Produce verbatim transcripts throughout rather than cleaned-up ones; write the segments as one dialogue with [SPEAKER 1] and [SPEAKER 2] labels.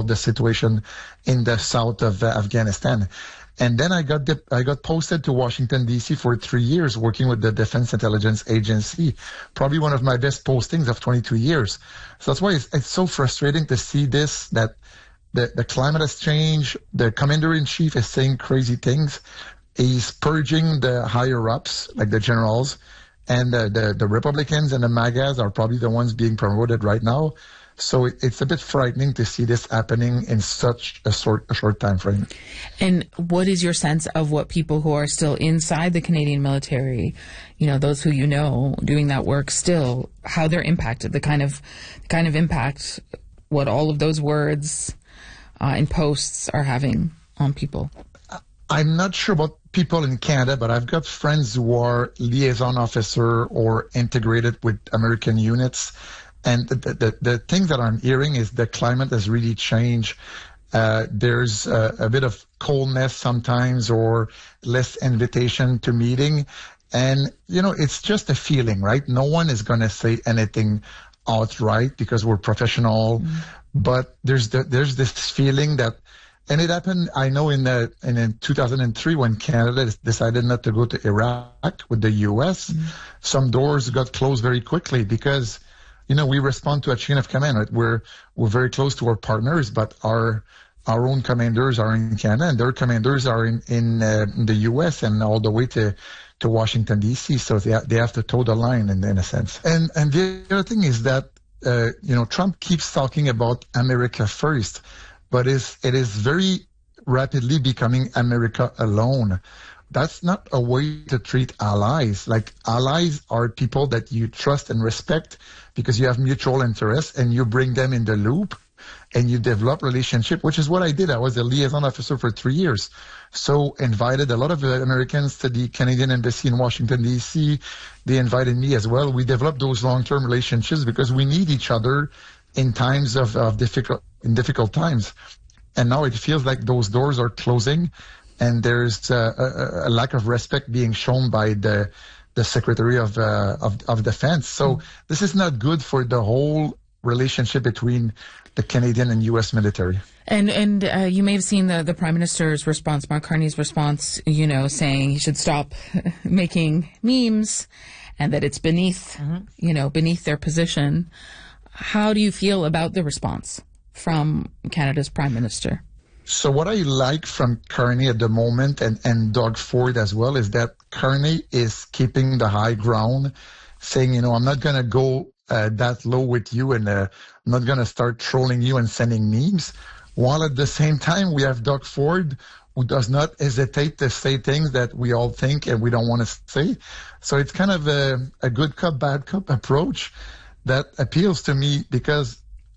[SPEAKER 1] the situation in the south of uh, Afghanistan. And then I got the, I got posted to Washington, D C for three years working with the Defense Intelligence Agency, probably one of my best postings of twenty-two years. So that's why it's, it's so frustrating to see this, that the, the climate has changed. The commander-in-chief is saying crazy things. He's purging the higher-ups, like the generals, and the, the, the Republicans and the MAGAs are probably the ones being promoted right now. So it, it's a bit frightening to see this happening in such a short, a short time frame.
[SPEAKER 2] And what is your sense of what people who are still inside the Canadian military, you know, those who you know doing that work still, how they're impacted, the kind of the kind of impact what all of those words uh, and posts are having on people?
[SPEAKER 1] I'm not sure about people in Canada, but I've got friends who are liaison officer or integrated with American units. And the, the, the thing that I'm hearing is the climate has really changed. Uh, there's a, a bit of coldness sometimes or less invitation to meeting. And, you know, it's just a feeling, right? No one is going to say anything outright because we're professional. Mm-hmm. But there's the, there's this feeling that, and it happened, I know, in, the, in, in two thousand three when Canada decided not to go to Iraq with the U S, mm-hmm. some doors got closed very quickly because, you know, we respond to a chain of command, right? We're, we're very close to our partners, but our, our own commanders are in Canada and their commanders are in, in, uh, in the U S and all the way to, to Washington, D C. So they, they have to toe the line in, in a sense. And, and the other thing is that, uh, you know, Trump keeps talking about America first, but it's, it is very rapidly becoming America alone. That's not a way to treat allies. Like, allies are people that you trust and respect because you have mutual interests and you bring them in the loop and you develop relationship, which is what I did. I was a liaison officer for three years. So invited a lot of uh, Americans to the Canadian Embassy in Washington, D C. They invited me as well. We developed those long-term relationships because we need each other in times of, of difficult, in difficult times. And now it feels like those doors are closing. And there's uh, a, a lack of respect being shown by the the Secretary of uh, of, of Defense. So mm. this is not good for the whole relationship between the Canadian and U S military.
[SPEAKER 2] And and uh, you may have seen the, the Prime Minister's response, Mark Carney's response, you know, saying he should stop making memes and that it's beneath, mm-hmm. you know, beneath their position. How do you feel about the response from Canada's Prime Minister?
[SPEAKER 1] So what I like from Carney at the moment, and, and Doug Ford as well, is that Carney is keeping the high ground, saying, you know, I'm not going to go uh, that low with you and uh, I'm not going to start trolling you and sending memes. While at the same time, we have Doug Ford, who does not hesitate to say things that we all think and we don't want to say. So it's kind of a, a good cop, bad cop approach that appeals to me because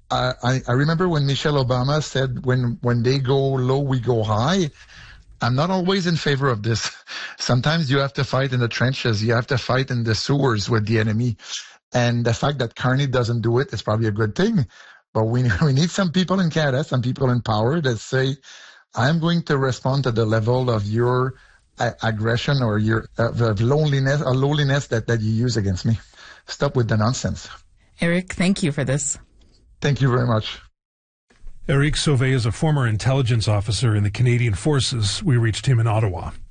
[SPEAKER 1] I, I remember when Michelle Obama said, when, when they go low, we go high. I'm not always in favor of this. Sometimes you have to fight in the trenches. You have to fight in the sewers with the enemy. And the fact that Carney doesn't do it is probably a good thing. But we, we need some people in Canada, some people in power that say, I'm going to respond to the level of your uh, aggression or your uh, loneliness or lowliness that, that you use against me. Stop with the nonsense.
[SPEAKER 2] Eric, thank you for this.
[SPEAKER 1] Thank you very much.
[SPEAKER 3] Eric Sauvé is a former intelligence officer in the Canadian Forces. We reached him in Ottawa.